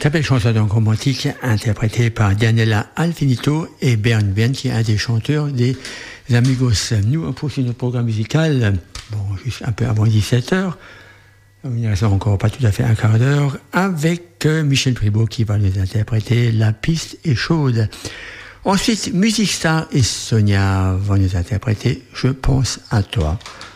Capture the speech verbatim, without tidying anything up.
Très belle chanson donc romantique interprétée par Dianella Alfinito et Bernd Bern, qui est un des chanteurs des Amigos. Nous, on poursuit notre programme musical, bon, juste un peu avant dix-sept heures. Il ne reste encore pas tout à fait un quart d'heure, avec Michel Pribeau qui va nous interpréter La piste est chaude. Ensuite, Music Star et Sonia vont nous interpréter Je pense à toi.